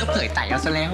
เสยไต่เอาซะแล้ว